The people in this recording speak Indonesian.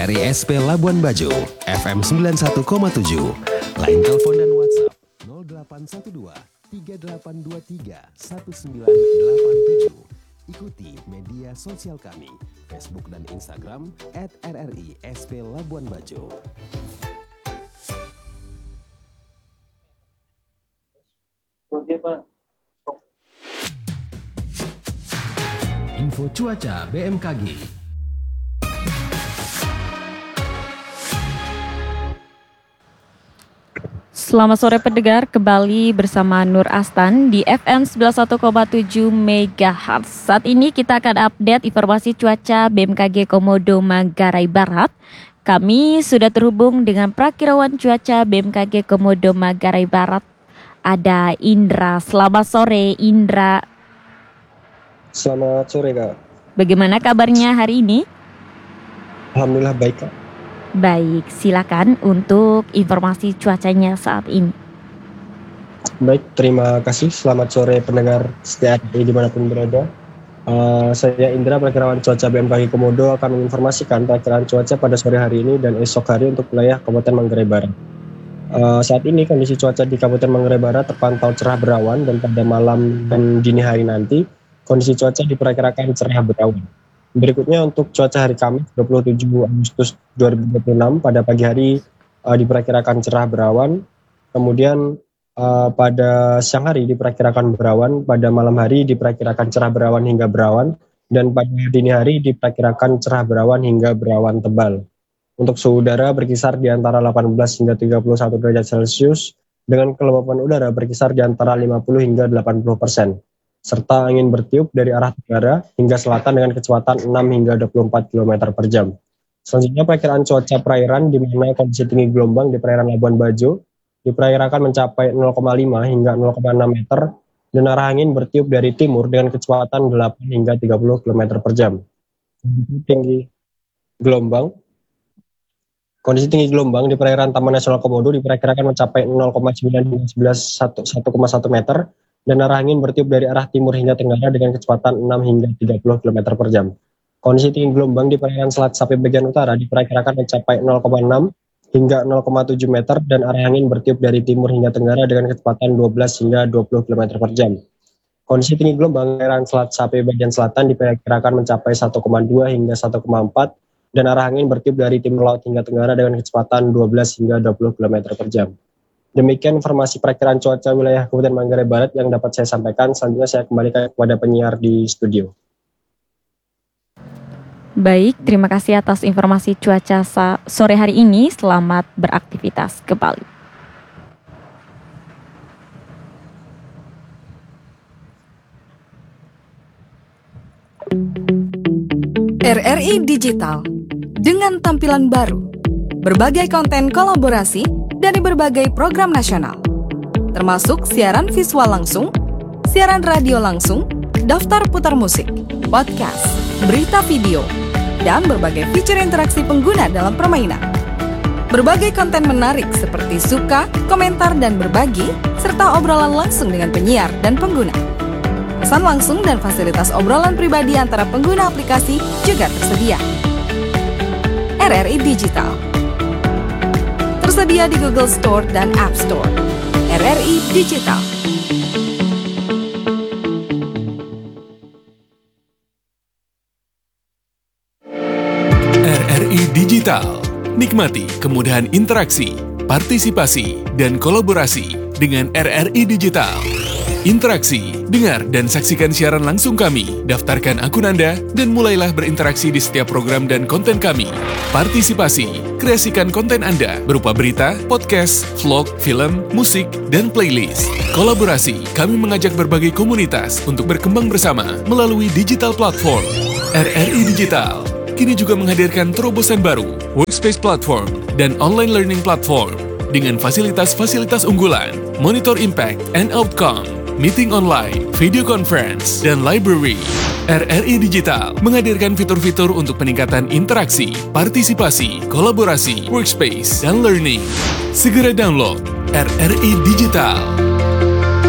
RRI SP Labuan Bajo, FM 91,7. Line telepon dan WhatsApp 0812 3823 1987. Ikuti media sosial kami, Facebook dan Instagram @RRI SP Labuan Bajo. Info cuaca BMKG. Selamat sore pendengar, kembali bersama Nur Astan di FM 91,7 MHz. Saat ini kita akan update informasi cuaca BMKG Komodo Manggarai Barat. Kami sudah terhubung dengan Prakirawan Cuaca BMKG Komodo Manggarai Barat. Ada Indra. Selamat sore Indra. Selamat sore Kak. Bagaimana kabarnya hari ini? Alhamdulillah baik Kak. Baik, silakan untuk informasi cuacanya saat ini. Baik, terima kasih. Selamat sore pendengar setia dimanapun berada. Saya Indra, Prakirawan Cuaca BMKG Komodo akan menginformasikan perakiraan cuaca pada sore hari ini dan esok hari untuk wilayah Kabupaten Manggarai Barat. Saat ini kondisi cuaca di Kabupaten Manggarai Barat terpantau cerah berawan dan pada malam dan dini hari nanti kondisi cuaca diperkirakan cerah berawan. Berikutnya untuk cuaca hari Kamis 27 Agustus 2026 pada pagi hari diperkirakan cerah berawan, kemudian pada siang hari diperkirakan berawan, pada malam hari diperkirakan cerah berawan hingga berawan, dan pada dini hari diperkirakan cerah berawan hingga berawan tebal. Untuk suhu udara berkisar di antara 18 hingga 31 derajat Celcius, dengan kelembapan udara berkisar di antara 50 hingga 80%. Serta angin bertiup dari arah tenggara hingga selatan dengan kecepatan 6 hingga 24 km per jam. Selanjutnya perkiraan cuaca perairan di mana kondisi tinggi gelombang di perairan Labuan Bajo diperkirakan mencapai 0,5 hingga 0,6 meter dan arah angin bertiup dari timur dengan kecepatan 8 hingga 30 km per jam. Kondisi tinggi gelombang di perairan Taman Nasional Komodo diperkirakan mencapai 0,9 hingga 1,1 meter dan arah angin bertiup dari arah timur hingga tenggara dengan kecepatan 6 hingga 30 km per jam. Kondisi tinggi gelombang di perairan Selat Sapi bagian utara diperkirakan mencapai 0,6 hingga 0,7 meter dan arah angin bertiup dari timur hingga tenggara dengan kecepatan 12 hingga 20 km per jam. Kondisi tinggi gelombang perairan Selat Sapi bagian selatan diperkirakan mencapai 1,2 hingga 1,4 dan arah angin bertiup dari timur laut hingga tenggara dengan kecepatan 12 hingga 20 km per jam. Demikian informasi perakiraan cuaca wilayah Kabupaten Manggarai Barat yang dapat saya sampaikan. Selanjutnya saya kembalikan kepada penyiar di studio. Baik, terima kasih atas informasi cuaca sore hari ini. Selamat beraktivitas kembali. RRI Digital dengan tampilan baru, berbagai konten kolaborasi dari berbagai program nasional, termasuk siaran visual langsung, siaran radio langsung, daftar putar musik, podcast, berita video, dan berbagai fitur interaksi pengguna dalam permainan. Berbagai konten menarik seperti suka, komentar, dan berbagi, serta obrolan langsung dengan penyiar dan pengguna. Pesan langsung dan fasilitas obrolan pribadi antara pengguna aplikasi juga tersedia. RRI Digital tersedia di Google Store dan App Store. RRI Digital. RRI Digital. Nikmati kemudahan interaksi, partisipasi, dan kolaborasi dengan RRI Digital. Interaksi, dengar dan saksikan siaran langsung kami, daftarkan akun Anda, dan mulailah berinteraksi di setiap program dan konten kami. Partisipasi, kreasikan konten Anda berupa berita, podcast, vlog, film, musik, dan playlist. Kolaborasi, kami mengajak berbagai komunitas untuk berkembang bersama melalui digital platform. RRI Digital kini juga menghadirkan terobosan baru, workspace platform, dan online learning platform dengan fasilitas-fasilitas unggulan, monitor impact and outcome, meeting online, video conference, dan library. RRI Digital menghadirkan fitur-fitur untuk peningkatan interaksi, partisipasi, kolaborasi, workspace, dan learning. Segera download RRI Digital.